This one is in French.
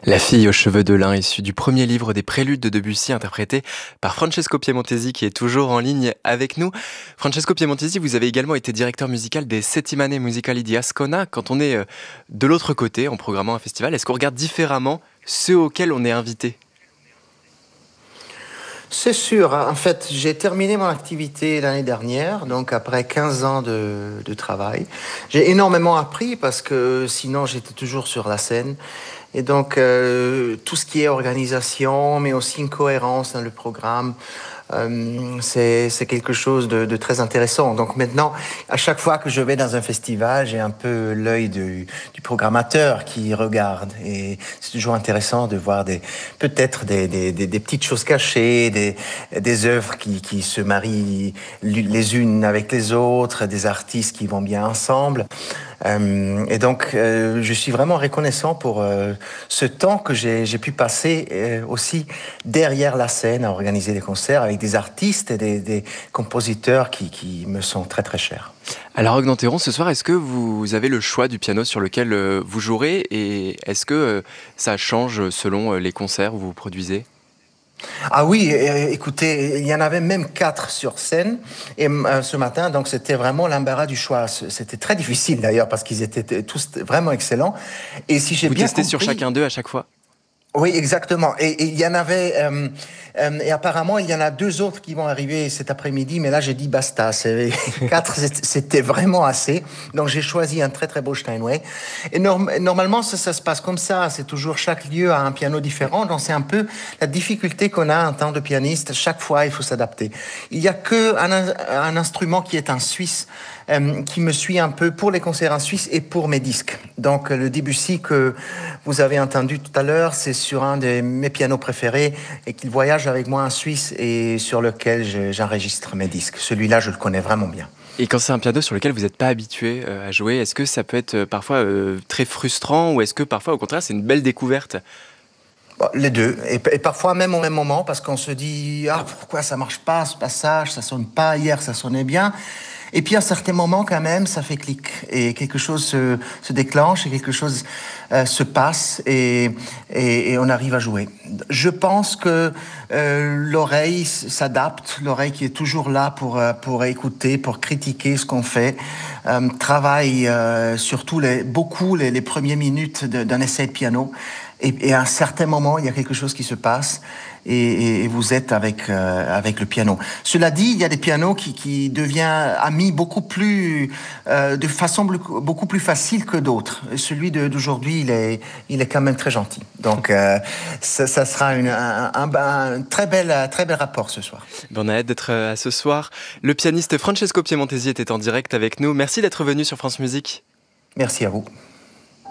La fille aux cheveux de lin, issue du premier livre des Préludes de Debussy, interprété par Francesco Piemontesi, qui est toujours en ligne avec nous. Francesco Piemontesi, vous avez également été directeur musical des Settimane Musicali di Ascona. Quand on est de l'autre côté, en programmant un festival, est-ce qu'on regarde différemment ceux auxquels on est invité ? C'est sûr. En fait, j'ai terminé mon activité l'année dernière, donc après 15 ans de travail. J'ai énormément appris parce que sinon j'étais toujours sur la scène. Et donc, tout ce qui est organisation, mais aussi une cohérence dans le programme, c'est quelque chose de très intéressant. Donc maintenant, à chaque fois que je vais dans un festival, j'ai un peu l'œil du programmateur qui regarde. Et c'est toujours intéressant de voir peut-être des petites choses cachées, des œuvres qui se marient les unes avec les autres, des artistes qui vont bien ensemble. Et donc, je suis vraiment reconnaissant pour ce temps que j'ai pu passer aussi derrière la scène à organiser des concerts avec des artistes et des compositeurs qui me sont très très chers. À la Roque d'Enterron, ce soir, est-ce que vous avez le choix du piano sur lequel vous jouerez et est-ce que ça change selon les concerts où vous produisez ? Ah oui, écoutez, il y en avait même 4 sur scène et ce matin, donc c'était vraiment l'embarras du choix. C'était très difficile d'ailleurs parce qu'ils étaient tous vraiment excellents. Et si j'ai Vous bien testez compris, sur chacun d'eux à chaque fois ? oui, exactement. Et il y en avait, et apparemment, il y en a 2 autres qui vont arriver cet après-midi, mais là, j'ai dit basta. 4, c'était vraiment assez. Donc, j'ai choisi un très, très beau Steinway. Et normalement, ça se passe comme ça. C'est toujours chaque lieu a un piano différent. Donc, c'est un peu la difficulté qu'on a en tant que pianiste. Chaque fois, il faut s'adapter. Il y a que un instrument qui est un suisse, qui me suit un peu pour les concerts en Suisse et pour mes disques. Donc, le Debussy que vous avez entendu tout à l'heure, c'est sur un de mes pianos préférés et qu'il voyage avec moi en Suisse et sur lequel j'enregistre mes disques. Celui-là, je le connais vraiment bien. Et quand c'est un piano sur lequel vous n'êtes pas habitué à jouer, est-ce que ça peut être parfois très frustrant ou est-ce que parfois au contraire c'est une belle découverte ? Bon, les deux. Et parfois même au même moment parce qu'on se dit « Ah, pourquoi ça marche pas ce passage, ça sonne pas, hier ça sonnait bien ». Et puis à certains moments quand même, ça fait clic et quelque chose se déclenche et quelque chose se passe et on arrive à jouer. Je pense que l'oreille s'adapte, l'oreille qui est toujours là pour écouter, pour critiquer ce qu'on fait, travaille surtout beaucoup les premières minutes d'un essai de piano. Et à un certain moment, il y a quelque chose qui se passe et vous êtes avec le piano. Cela dit, il y a des pianos qui deviennent amis beaucoup plus de façon beaucoup plus facile que d'autres. Celui d'aujourd'hui, il est quand même très gentil. Donc, ça sera un très bel rapport ce soir. On a hâte d'être à ce soir. Le pianiste Francesco Piemontesi était en direct avec nous. Merci d'être venu sur France Musique. Merci à vous.